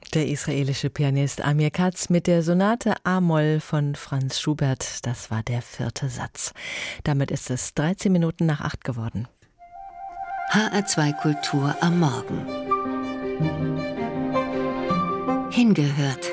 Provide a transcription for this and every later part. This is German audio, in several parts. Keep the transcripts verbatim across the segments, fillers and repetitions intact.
Der israelische Pianist Amir Katz mit der Sonate A-Moll von Franz Schubert. Das war der vierte Satz. Damit ist es dreizehn Minuten nach acht geworden. H R zwei Kultur am Morgen. Hingehört.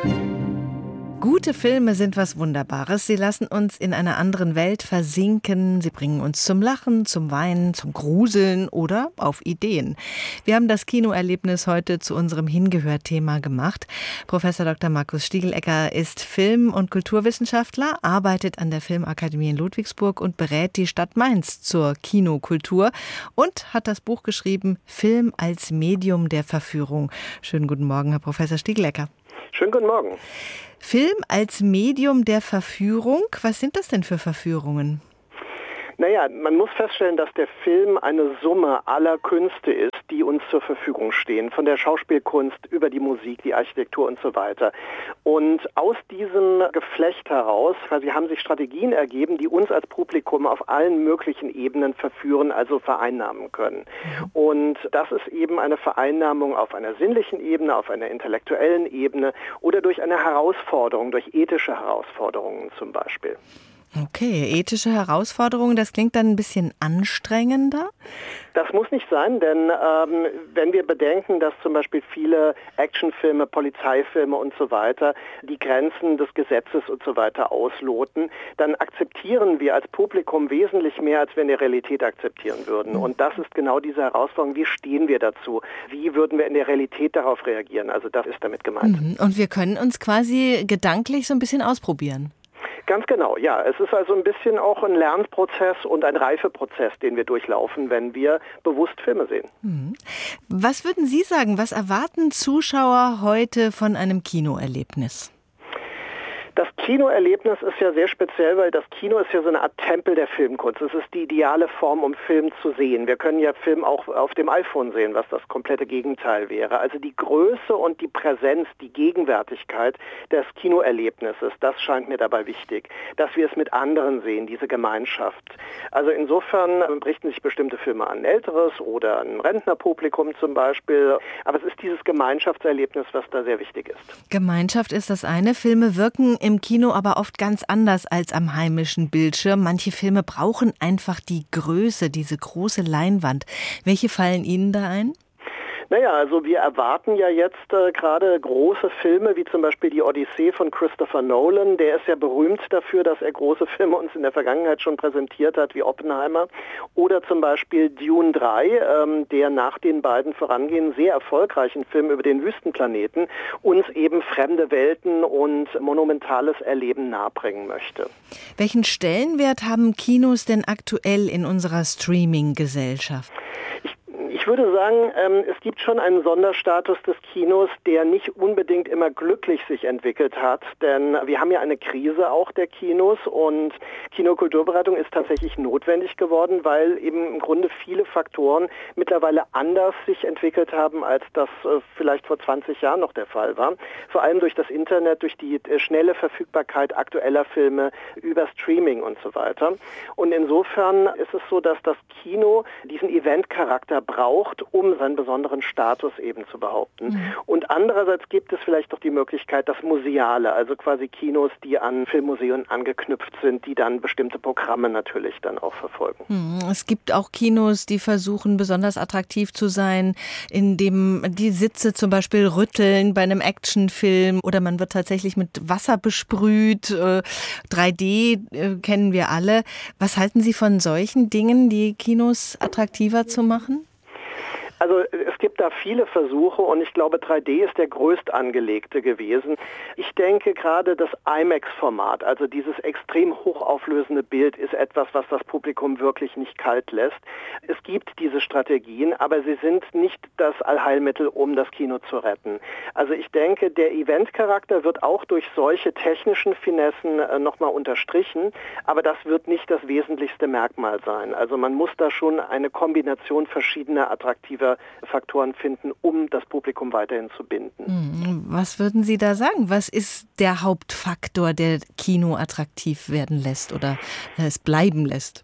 Gute Filme sind was Wunderbares. Sie lassen uns in einer anderen Welt versinken. Sie bringen uns zum Lachen, zum Weinen, zum Gruseln oder auf Ideen. Wir haben das Kinoerlebnis heute zu unserem Hingehört-Thema gemacht. Professor Doktor Markus Stiegelecker ist Film- und Kulturwissenschaftler, arbeitet an der Filmakademie in Ludwigsburg und berät die Stadt Mainz zur Kinokultur und hat das Buch geschrieben, Film als Medium der Verführung. Schönen guten Morgen, Herr Professor Stiegelecker. Schönen guten Morgen. Film als Medium der Verführung. Was sind das denn für Verführungen? Naja, man muss feststellen, dass der Film eine Summe aller Künste ist, die uns zur Verfügung stehen. Von der Schauspielkunst über die Musik, die Architektur und so weiter. Und aus diesem Geflecht heraus quasi haben sich Strategien ergeben, die uns als Publikum auf allen möglichen Ebenen verführen, also vereinnahmen können. Und das ist eben eine Vereinnahmung auf einer sinnlichen Ebene, auf einer intellektuellen Ebene oder durch eine Herausforderung, durch ethische Herausforderungen zum Beispiel. Okay, ethische Herausforderungen, das klingt dann ein bisschen anstrengender? Das muss nicht sein, denn ähm, wenn wir bedenken, dass zum Beispiel viele Actionfilme, Polizeifilme und so weiter die Grenzen des Gesetzes und so weiter ausloten, dann akzeptieren wir als Publikum wesentlich mehr, als wir in der Realität akzeptieren würden. Mhm. Und das ist genau diese Herausforderung. Wie stehen wir dazu? Wie würden wir in der Realität darauf reagieren? Also das ist damit gemeint. Mhm. Und wir können uns quasi gedanklich so ein bisschen ausprobieren. Ganz genau, ja. Es ist also ein bisschen auch ein Lernprozess und ein Reifeprozess, den wir durchlaufen, wenn wir bewusst Filme sehen. Was würden Sie sagen, was erwarten Zuschauer heute von einem Kinoerlebnis? Das Kinoerlebnis ist ja sehr speziell, weil das Kino ist ja so eine Art Tempel der Filmkunst. Es ist die ideale Form, um Film zu sehen. Wir können ja Film auch auf dem iPhone sehen, was das komplette Gegenteil wäre. Also die Größe und die Präsenz, die Gegenwärtigkeit des Kinoerlebnisses, das scheint mir dabei wichtig, dass wir es mit anderen sehen, diese Gemeinschaft. Also insofern richten sich bestimmte Filme an ein älteres oder ein Rentnerpublikum zum Beispiel. Aber es ist dieses Gemeinschaftserlebnis, was da sehr wichtig ist. Gemeinschaft ist das eine. Filme wirken im Kino aber oft ganz anders als am heimischen Bildschirm. Manche Filme brauchen einfach die Größe, diese große Leinwand. Welche fallen Ihnen da ein? Naja, also wir erwarten ja jetzt äh, gerade große Filme, wie zum Beispiel die Odyssee von Christopher Nolan. Der ist ja berühmt dafür, dass er große Filme uns in der Vergangenheit schon präsentiert hat, wie Oppenheimer. Oder zum Beispiel Dune drei, ähm, der nach den beiden vorangehenden sehr erfolgreichen Filmen über den Wüstenplaneten uns eben fremde Welten und monumentales Erleben nahebringen möchte. Welchen Stellenwert haben Kinos denn aktuell in unserer Streaming-Gesellschaft? Ich würde sagen, ähm, es gibt schon einen Sonderstatus des Kinos, der nicht unbedingt immer glücklich sich entwickelt hat, denn wir haben ja eine Krise auch der Kinos und Kinokulturberatung ist tatsächlich notwendig geworden, weil eben im Grunde viele Faktoren mittlerweile anders sich entwickelt haben, als das äh, vielleicht vor zwanzig Jahren noch der Fall war. Vor allem durch das Internet, durch die äh, schnelle Verfügbarkeit aktueller Filme über Streaming und so weiter. Und insofern ist es so, dass das Kino diesen Eventcharakter braucht, um seinen besonderen Status eben zu behaupten. Mhm. Und andererseits gibt es vielleicht doch die Möglichkeit, das Museale, also quasi Kinos, die an Filmmuseen angeknüpft sind, die dann bestimmte Programme natürlich dann auch verfolgen. Mhm. Es gibt auch Kinos, die versuchen, besonders attraktiv zu sein, indem die Sitze zum Beispiel rütteln bei einem Actionfilm oder man wird tatsächlich mit Wasser besprüht. drei D kennen wir alle. Was halten Sie von solchen Dingen, die Kinos attraktiver zu machen? Also es gibt da viele Versuche und ich glaube, drei D ist der größt angelegte gewesen. Ich denke gerade das IMAX-Format, also dieses extrem hochauflösende Bild, ist etwas, was das Publikum wirklich nicht kalt lässt. Es gibt diese Strategien, aber sie sind nicht das Allheilmittel, um das Kino zu retten. Also ich denke, der Eventcharakter wird auch durch solche technischen Finessen äh, nochmal unterstrichen, aber das wird nicht das wesentlichste Merkmal sein. Also man muss da schon eine Kombination verschiedener attraktiver Faktoren finden, um das Publikum weiterhin zu binden. Was würden Sie da sagen? Was ist der Hauptfaktor, der Kino attraktiv werden lässt oder es bleiben lässt?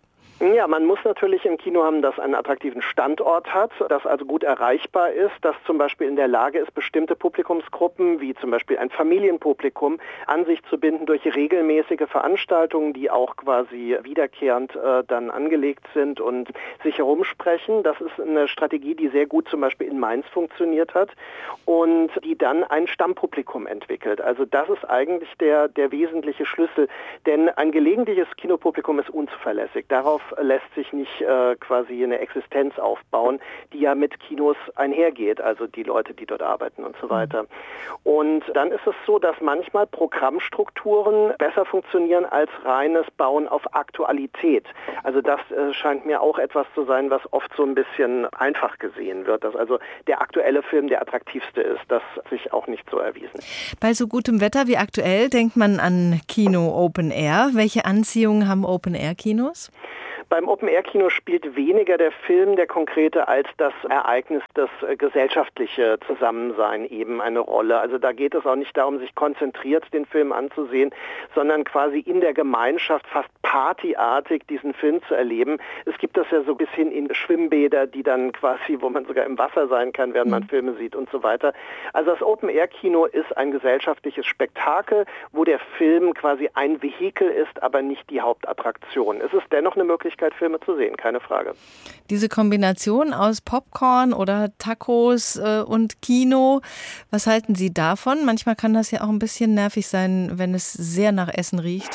Ja, man muss natürlich im Kino haben, das einen attraktiven Standort hat, das also gut erreichbar ist, das zum Beispiel in der Lage ist, bestimmte Publikumsgruppen, wie zum Beispiel ein Familienpublikum, an sich zu binden durch regelmäßige Veranstaltungen, die auch quasi wiederkehrend äh, dann angelegt sind und sich herumsprechen. Das ist eine Strategie, die sehr gut zum Beispiel in Mainz funktioniert hat und die dann ein Stammpublikum entwickelt. Also das ist eigentlich der, der wesentliche Schlüssel, denn ein gelegentliches Kinopublikum ist unzuverlässig. Darauf lässt sich nicht äh, quasi eine Existenz aufbauen, die ja mit Kinos einhergeht, also die Leute, die dort arbeiten und so weiter. Und dann ist es so, dass manchmal Programmstrukturen besser funktionieren als reines Bauen auf Aktualität. Also das äh, scheint mir auch etwas zu sein, was oft so ein bisschen einfach gesehen wird, dass also der aktuelle Film der attraktivste ist. Das hat sich auch nicht so erwiesen. Bei so gutem Wetter wie aktuell denkt man an Kino Open Air. Welche Anziehungen haben Open Air Kinos? Beim Open-Air-Kino spielt weniger der Film, der konkrete, als das Ereignis, das gesellschaftliche Zusammensein eben eine Rolle. Also da geht es auch nicht darum, sich konzentriert den Film anzusehen, sondern quasi in der Gemeinschaft fast partyartig diesen Film zu erleben. Es gibt das ja so bis hin in Schwimmbäder, die dann quasi, wo man sogar im Wasser sein kann, während man Filme sieht und so weiter. Also das Open-Air-Kino ist ein gesellschaftliches Spektakel, wo der Film quasi ein Vehikel ist, aber nicht die Hauptattraktion. Es ist dennoch eine Möglichkeit, Filme zu sehen, keine Frage. Diese Kombination aus Popcorn oder Tacos äh, und Kino, was halten Sie davon? Manchmal kann das ja auch ein bisschen nervig sein, wenn es sehr nach Essen riecht.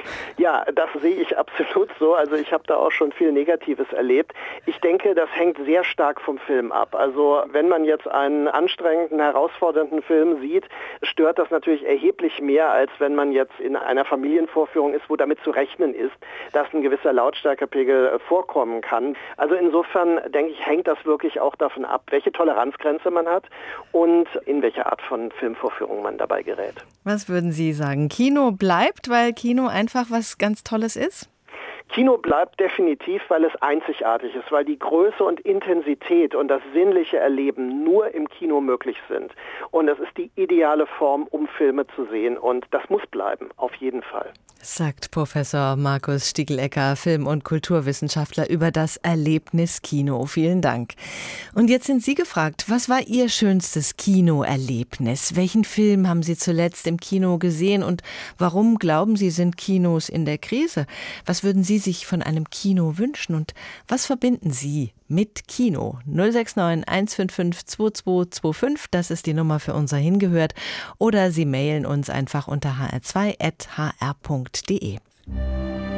Ja, das sehe ich absolut so. Also ich habe da auch schon viel Negatives erlebt. Ich denke, das hängt sehr stark vom Film ab. Also wenn man jetzt einen anstrengenden, herausfordernden Film sieht, stört das natürlich erheblich mehr, als wenn man jetzt in einer Familienvorführung ist, wo damit zu rechnen ist, dass ein gewisser Lautstärkepegel vorkommen kann. Also insofern, denke ich, hängt das wirklich auch davon ab, welche Toleranzgrenze man hat und in welche Art von Filmvorführung man dabei gerät. Was würden Sie sagen? Kino bleibt, weil Kino einfach was ganz Tolles ist? Kino bleibt definitiv, weil es einzigartig ist, weil die Größe und Intensität und das sinnliche Erleben nur im Kino möglich sind. Und es ist die ideale Form, um Filme zu sehen. Und das muss bleiben, auf jeden Fall. Sagt Professor Markus Stiegelecker, Film- und Kulturwissenschaftler, über das Erlebnis Kino. Vielen Dank. Und jetzt sind Sie gefragt, was war Ihr schönstes Kinoerlebnis? Welchen Film haben Sie zuletzt im Kino gesehen und warum glauben Sie, sind Kinos in der Krise? Was würden Sie sich von einem Kino wünschen und was verbinden Sie mit Kino? null sechs neun eins fünf fünf zwei zwei zwei fünf, das ist die Nummer für unser Hingehört. Oder Sie mailen uns einfach unter h r zwei at h r punkt d e.